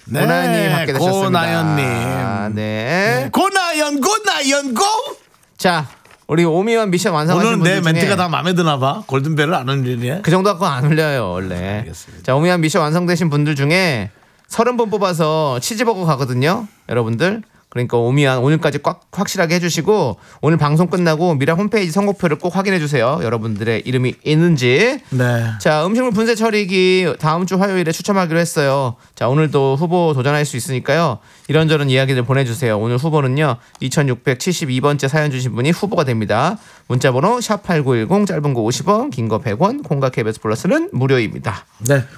네, 고나연님 밖에 되셨습니다. 고나연님. 네. 고나연 고. 자, 우리 오미완 미션 완성하신 오늘은 분들 내 중에 멘트가 다 마음에 드나봐. 골든벨을 안 울리네. 그 정도 갖고 안 흘려요 원래. 알겠습니다. 자, 오미완 미션 완성되신 분들 중에 30분 뽑아서 치즈버거 가거든요 여러분들. 그러니까 오미완 오늘까지 꽉 확실하게 해주시고 오늘 방송 끝나고 미라 홈페이지 선곡표를 꼭 확인해주세요. 여러분들의 이름이 있는지. 네. 자, 음식물 분쇄 처리기 다음 주 화요일에 추첨하기로 했어요. 자, 오늘도 후보 도전할 수 있으니까요. 이런저런 이야기들 보내주세요. 오늘 후보는요 2672번째 사연 주신 분이 후보가 됩니다. 문자번호 샵8910 짧은 거 50원 긴 거 100원 콩과 KBS 플러스는 무료입니다. 네.